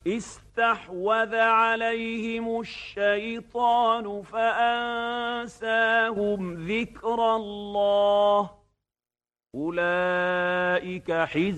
استحوذ عليهم الشيطان فأنساهم ذكر الله أولئك حزب